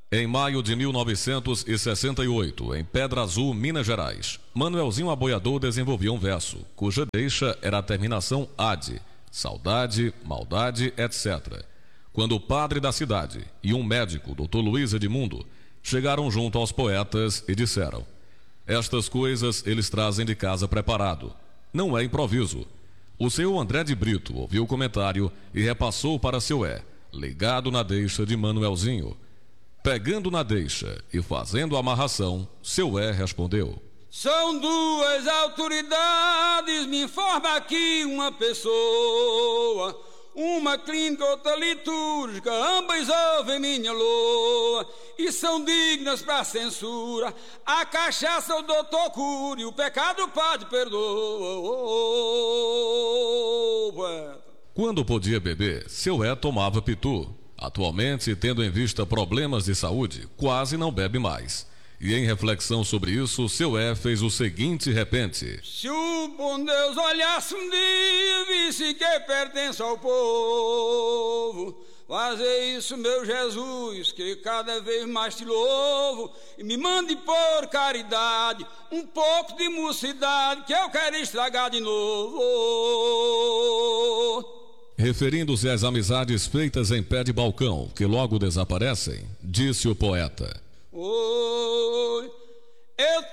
Em maio de 1968, em Pedra Azul, Minas Gerais, Manuelzinho Aboiador desenvolveu um verso, cuja deixa era a terminação "ade", saudade, maldade, etc. Quando o padre da cidade e um médico, Dr. Luiz Edmundo, chegaram junto aos poetas e disseram: "Estas coisas eles trazem de casa preparado. Não é improviso." O seu André de Brito ouviu o comentário e repassou para seu ligado na deixa de Manuelzinho. Pegando na deixa e fazendo a amarração, seu respondeu: "São duas autoridades, me informa aqui uma pessoa, uma clínica, outra litúrgica, ambas ouvem minha loa, e são dignas para censura. A cachaça o doutor cura, e o pecado o padre perdoa." Quando podia beber, seu tomava pitu. Atualmente, tendo em vista problemas de saúde, quase não bebe mais. E em reflexão sobre isso, seu fez o seguinte repente: "Se o bom Deus olhasse um dia, visse que pertence ao povo, fazer isso, meu Jesus, que cada vez mais te louvo, e me mande por caridade um pouco de mocidade, que eu quero estragar de novo." Referindo-se às amizades feitas em pé de balcão, que logo desaparecem, disse o poeta: "Oi, eu